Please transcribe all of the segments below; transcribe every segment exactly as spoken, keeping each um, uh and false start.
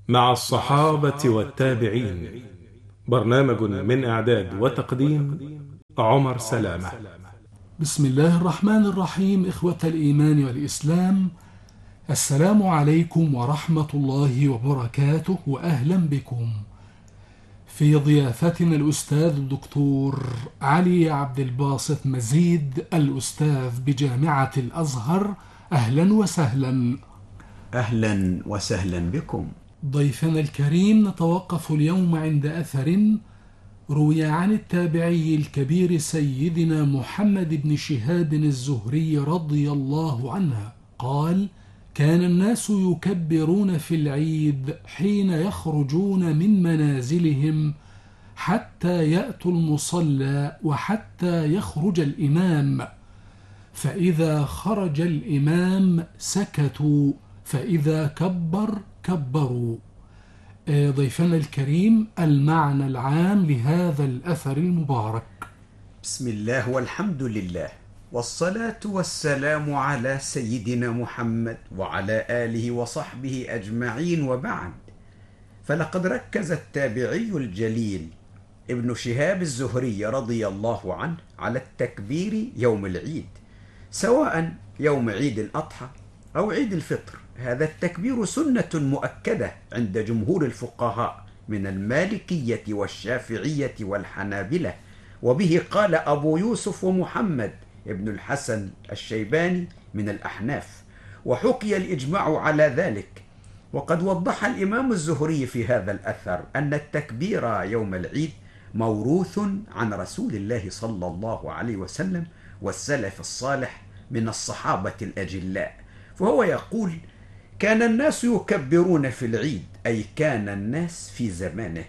مع الصحابة والتابعين. برنامج من إعداد وتقديم عمر سلامة. بسم الله الرحمن الرحيم. إخوة الإيمان والإسلام، السلام عليكم ورحمة الله وبركاته، وأهلا بكم في ضيافتنا الأستاذ الدكتور علي عبد الباسط مزيد، الأستاذ بجامعة الأزهر. أهلا وسهلا. أهلا وسهلا بكم. ضيفنا الكريم، نتوقف اليوم عند أثر روي عن التابعي الكبير سيدنا محمد بن شهاب الزهري رضي الله عنه قال: كان الناس يكبرون في العيد حين يخرجون من منازلهم حتى يأتوا المصلى وحتى يخرج الإمام، فإذا خرج الإمام سكتوا، فإذا كبر كبروا. ضيفنا الكريم، المعنى العام لهذا الأثر المبارك. بسم الله والحمد لله، والصلاة والسلام على سيدنا محمد وعلى آله وصحبه أجمعين، وبعد. فلقد ركز التابعي الجليل ابن شهاب الزهري رضي الله عنه على التكبير يوم العيد، سواء يوم عيد الأضحى أو عيد الفطر. هذا التكبير سنة مؤكدة عند جمهور الفقهاء من المالكية والشافعية والحنابلة، وبه قال أبو يوسف ومحمد ابن الحسن الشيباني من الأحناف، وحكي الإجماع على ذلك. وقد وضح الإمام الزهري في هذا الأثر أن التكبير يوم العيد موروث عن رسول الله صلى الله عليه وسلم والسلف الصالح من الصحابة الأجلاء، فهو يقول: كان الناس يكبرون في العيد، أي كان الناس في زمانه،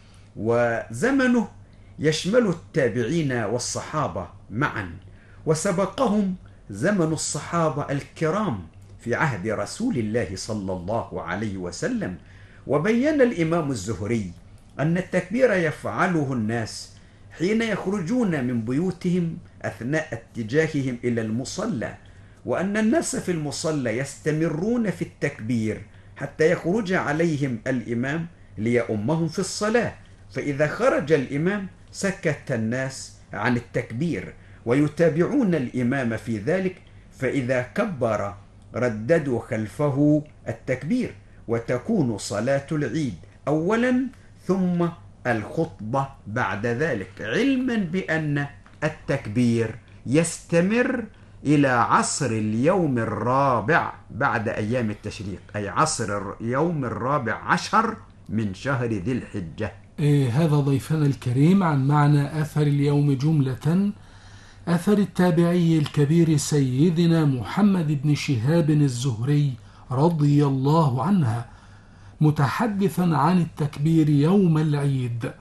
وزمنه يشمل التابعين والصحابة معا، وسبقهم زمن الصحابة الكرام في عهد رسول الله صلى الله عليه وسلم. وبين الإمام الزهري أن التكبير يفعله الناس حين يخرجون من بيوتهم أثناء اتجاههم إلى المصلى، وأن الناس في المصلى يستمرون في التكبير حتى يخرج عليهم الإمام ليؤمهم في الصلاة، فإذا خرج الإمام سكت الناس عن التكبير ويتابعون الإمام في ذلك، فإذا كبر رددوا خلفه التكبير، وتكون صلاة العيد أولا ثم الخطبة بعد ذلك، علما بأن التكبير يستمر إلى عصر اليوم الرابع بعد أيام التشريق، أي عصر اليوم الرابع عشر من شهر ذي الحجة. إيه هذا ضيفنا الكريم عن معنى أثر اليوم جملة. أثر التابعي الكبير سيدنا محمد بن شهاب الزهري رضي الله عنه متحدثا عن التكبير يوم العيد.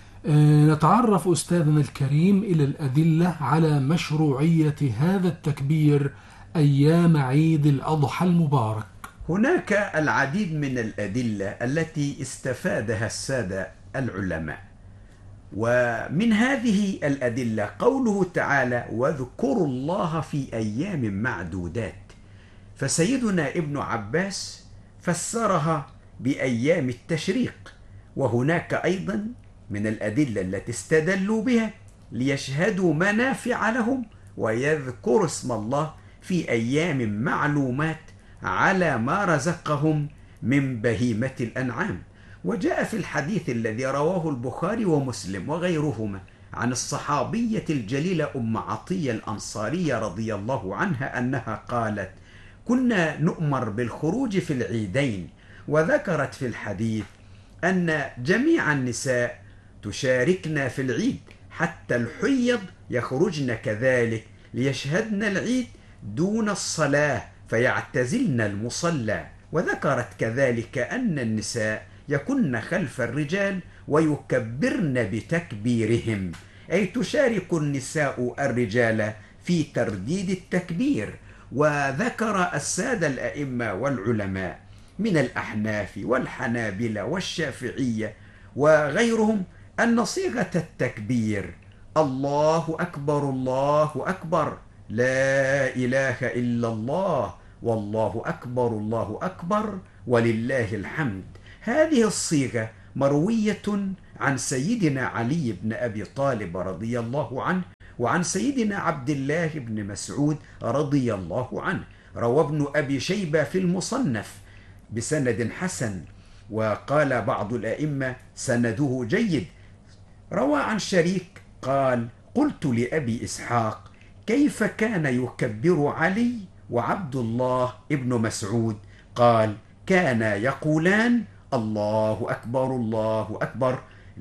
نتعرف أستاذنا الكريم إلى الأدلة على مشروعية هذا التكبير أيام عيد الأضحى المبارك. هناك العديد من الأدلة التي استفادها السادة العلماء، ومن هذه الأدلة قوله تعالى: واذكروا الله في أيام معدودات، فسيدنا ابن عباس فسرها بأيام التشريق. وهناك أيضا من الأدلة التي استدلوا بها ليشهدوا منافع لهم ويذكروا اسم الله في أيام معلومات على ما رزقهم من بهيمة الأنعام. وجاء في الحديث الذي رواه البخاري ومسلم وغيرهما عن الصحابية الجليلة أم عطية الأنصارية رضي الله عنها أنها قالت: كنا نؤمر بالخروج في العيدين، وذكرت في الحديث أن جميع النساء تشاركنا في العيد، حتى الحيض يخرجن كذلك ليشهدن العيد دون الصلاة فيعتزلن المصلى. وذكرت كذلك أن النساء يكن خلف الرجال ويكبرن بتكبيرهم، أي تشارك النساء الرجال في ترديد التكبير. وذكر السادة الأئمة والعلماء من الأحناف والحنابلة والشافعية وغيرهم أن صيغة التكبير الله أكبر الله أكبر لا إله إلا الله والله أكبر الله أكبر ولله الحمد، هذه الصيغة مروية عن سيدنا علي بن أبي طالب رضي الله عنه وعن سيدنا عبد الله بن مسعود رضي الله عنه. روى ابن أبي شيبة في المصنف بسند حسن، وقال بعض الأئمة سنده جيد. روى عن شريك قال: قلت لأبي إسحاق: كيف كان يكبر علي وعبد الله ابن مسعود؟ قال: كان يقولان: الله أكبر الله أكبر،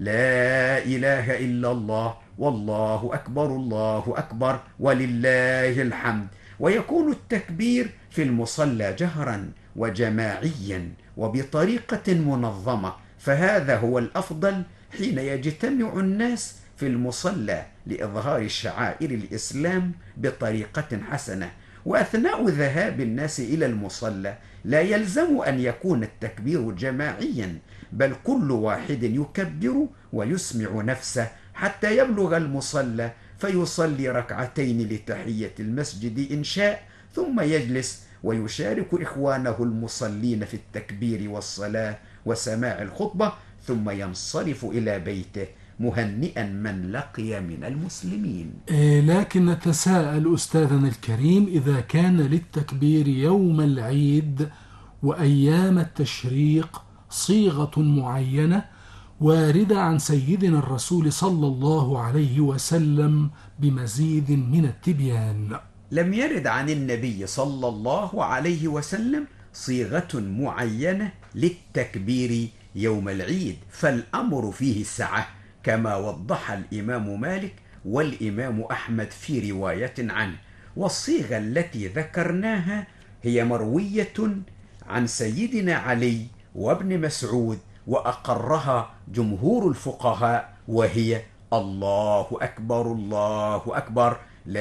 لا إله إلا الله، والله أكبر الله أكبر، ولله الحمد. ويكون التكبير في المصلى جهرا وجماعيا وبطريقة منظمة، فهذا هو الأفضل حين يجتمع الناس في المصلى لإظهار شعائر الإسلام بطريقة حسنة. وأثناء ذهاب الناس إلى المصلى لا يلزم أن يكون التكبير جماعيا، بل كل واحد يكبر ويسمع نفسه حتى يبلغ المصلى فيصلي ركعتين لتحية المسجد إن شاء، ثم يجلس ويشارك إخوانه المصلين في التكبير والصلاة وسماع الخطبة، ثم ينصرف إلى بيته مهنئا من لقي من المسلمين. إيه لكن نتساءل أستاذنا الكريم، إذا كان للتكبير يوم العيد وأيام التشريق صيغة معينة واردة عن سيدنا الرسول صلى الله عليه وسلم بمزيد من التبيان. لم يرد عن النبي صلى الله عليه وسلم صيغة معينة للتكبير يوم العيد، فالأمر فيه السعة، كما وضح الإمام مالك والإمام أحمد في رواية عنه. والصيغة التي ذكرناها هي مروية عن سيدنا علي وابن مسعود، وأقرها جمهور الفقهاء، وهي: الله أكبر الله أكبر،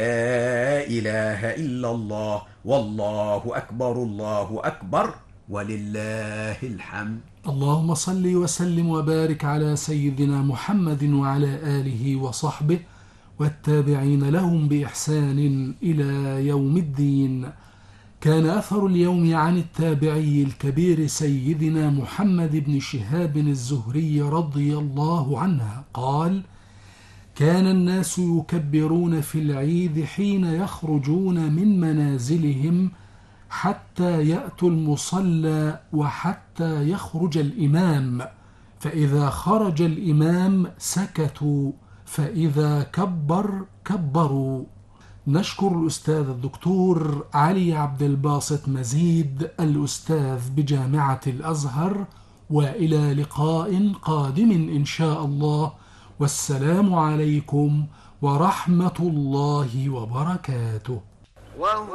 لا إله إلا الله، والله أكبر الله أكبر، ولله الحمد. اللهم صل وسلم وبارك على سيدنا محمد وعلى آله وصحبه والتابعين لهم بإحسان إلى يوم الدين. كان أثر اليوم عن التابعي الكبير سيدنا محمد بن شهاب الزهري رضي الله عنه قال: كان الناس يكبرون في العيد حين يخرجون من منازلهم حتى يأتوا المصلى وحتى يخرج الإمام، فإذا خرج الإمام سكتوا، فإذا كبر كبروا. نشكر الأستاذ الدكتور علي عبد الباسط مزيد الأستاذ بجامعة الأزهر، وإلى لقاء قادم إن شاء الله، والسلام عليكم ورحمة الله وبركاته.